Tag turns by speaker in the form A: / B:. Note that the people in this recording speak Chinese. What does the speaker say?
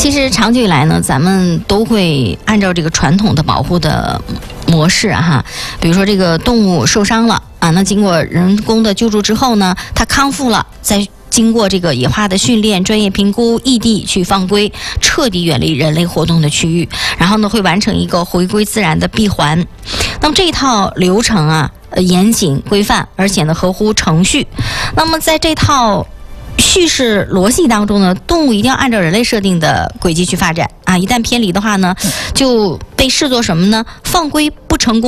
A: 其实长久以来呢，咱们都会按照这个传统的保护的模式哈，比如说这个动物受伤了啊，那经过人工的救助之后呢，它康复了，再经过这个野化的训练、专业评估，异地去放归，彻底远离人类活动的区域，然后呢，会完成一个回归自然的闭环。那么这一套流程啊，严谨规范，而且呢合乎程序。那么在这套叙事逻辑当中呢，动物一定要按照人类设定的轨迹去发展啊，一旦偏离的话呢，就被视作什么呢？放归不成功。